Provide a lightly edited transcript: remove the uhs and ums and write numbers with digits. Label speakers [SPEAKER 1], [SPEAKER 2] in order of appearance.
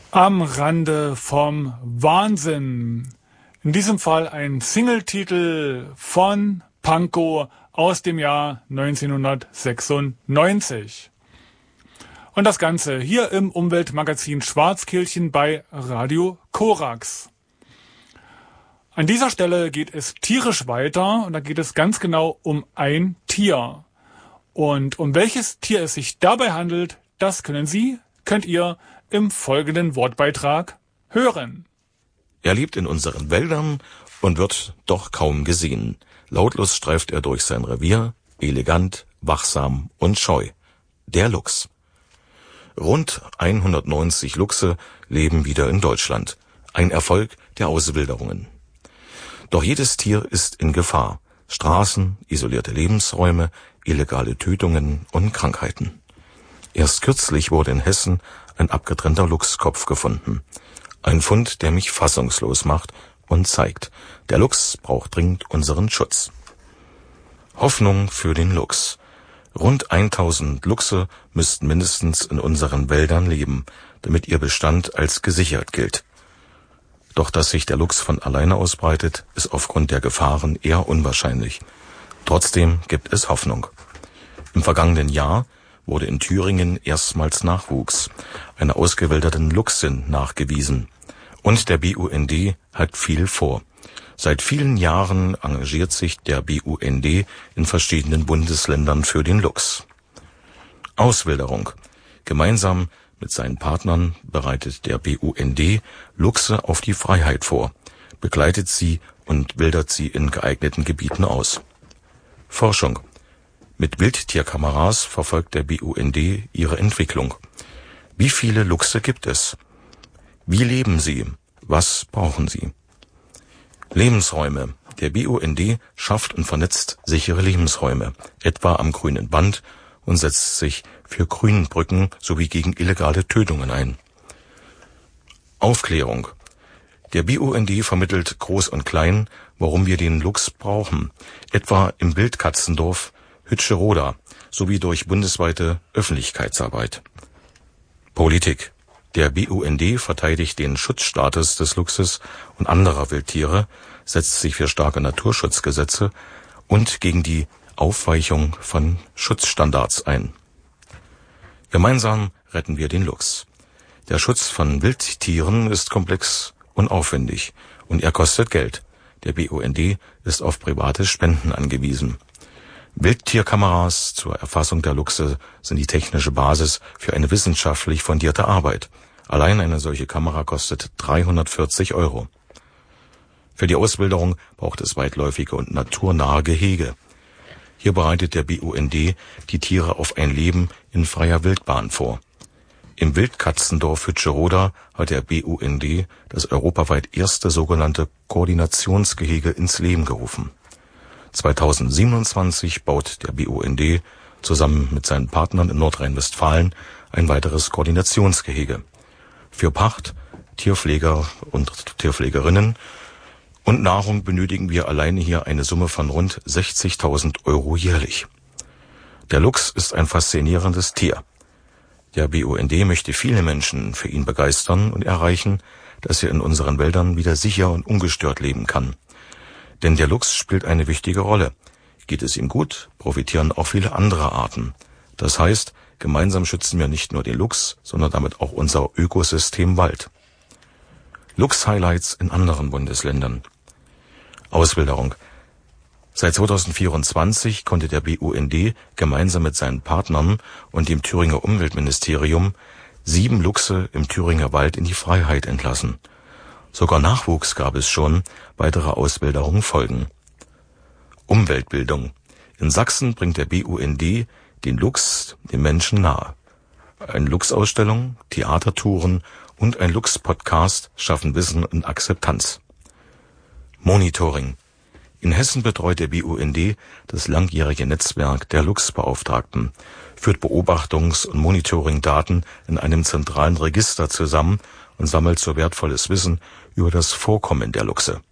[SPEAKER 1] Am Rande vom Wahnsinn. In diesem Fall ein Singletitel von Pankow aus dem Jahr 1996. Und das Ganze hier im Umweltmagazin Schwarzkehlchen bei Radio Korax. An dieser Stelle geht es tierisch weiter und da geht es ganz genau um ein Tier. Und um welches Tier es sich dabei handelt, das könnt ihr im folgenden Wortbeitrag hören.
[SPEAKER 2] Er lebt in unseren Wäldern und wird doch kaum gesehen. Lautlos streift er durch sein Revier, elegant, wachsam und scheu. Der Luchs. Rund 190 Luchse leben wieder in Deutschland. Ein Erfolg der Auswilderungen. Doch jedes Tier ist in Gefahr. Straßen, isolierte Lebensräume, illegale Tötungen und Krankheiten. Erst kürzlich wurde in Hessen ein abgetrennter Luchskopf gefunden. Ein Fund, der mich fassungslos macht und zeigt, der Luchs braucht dringend unseren Schutz. Hoffnung für den Luchs. Rund 1000 Luchse müssten mindestens in unseren Wäldern leben, damit ihr Bestand als gesichert gilt. Doch dass sich der Luchs von alleine ausbreitet, ist aufgrund der Gefahren eher unwahrscheinlich. Trotzdem gibt es Hoffnung. Im vergangenen Jahr wurde in Thüringen erstmals Nachwuchs einer ausgewilderten Luchsin nachgewiesen. Und der BUND hat viel vor. Seit vielen Jahren engagiert sich der BUND in verschiedenen Bundesländern für den Luchs. Auswilderung. Gemeinsam mit seinen Partnern bereitet der BUND Luchse auf die Freiheit vor, begleitet sie und wildert sie in geeigneten Gebieten aus. Forschung. Mit Wildtierkameras verfolgt der BUND ihre Entwicklung. Wie viele Luchse gibt es? Wie leben sie? Was brauchen sie? Lebensräume. Der BUND schafft und vernetzt sichere Lebensräume, etwa am Grünen Band, und setzt sich für Grünbrücken sowie gegen illegale Tötungen ein. Aufklärung. Der BUND vermittelt Groß und Klein, warum wir den Luchs brauchen, etwa im Wildkatzendorf Hütscheroda sowie durch bundesweite Öffentlichkeitsarbeit. Politik. Der BUND verteidigt den Schutzstatus des Luchses und anderer Wildtiere, setzt sich für starke Naturschutzgesetze und gegen die Aufweichung von Schutzstandards ein. Gemeinsam retten wir den Luchs. Der Schutz von Wildtieren ist komplex und aufwendig und er kostet Geld. Der BUND ist auf private Spenden angewiesen. Wildtierkameras zur Erfassung der Luchse sind die technische Basis für eine wissenschaftlich fundierte Arbeit. Allein eine solche Kamera kostet 340 €. Für die Auswilderung braucht es weitläufige und naturnahe Gehege. Hier bereitet der BUND die Tiere auf ein Leben in freier Wildbahn vor. Im Wildkatzendorf Hütscheroda hat der BUND das europaweit erste sogenannte Koordinationsgehege ins Leben gerufen. 2027 baut der BUND zusammen mit seinen Partnern in Nordrhein-Westfalen ein weiteres Koordinationsgehege. Für Pacht, Tierpfleger und Tierpflegerinnen und Nahrung benötigen wir alleine hier eine Summe von rund 60.000 € jährlich. Der Luchs ist ein faszinierendes Tier. Der BUND möchte viele Menschen für ihn begeistern und erreichen, dass er in unseren Wäldern wieder sicher und ungestört leben kann. Denn der Luchs spielt eine wichtige Rolle. Geht es ihm gut, profitieren auch viele andere Arten. Das heißt, gemeinsam schützen wir nicht nur den Luchs, sondern damit auch unser Ökosystem Wald. Luchs-Highlights in anderen Bundesländern. Auswilderung. Seit 2024 konnte der BUND gemeinsam mit seinen Partnern und dem Thüringer Umweltministerium 7 Luchse im Thüringer Wald in die Freiheit entlassen. Sogar Nachwuchs gab es schon, weitere Auswilderungen folgen. Umweltbildung. In Sachsen bringt der BUND den Luchs den Menschen nahe. Eine Luchsausstellung, Theatertouren und ein Luchs-Podcast schaffen Wissen und Akzeptanz. Monitoring. In Hessen betreut der BUND das langjährige Netzwerk der Luchsbeauftragten, führt Beobachtungs- und Monitoringdaten in einem zentralen Register zusammen und sammelt so wertvolles Wissen über das Vorkommen der Luchse.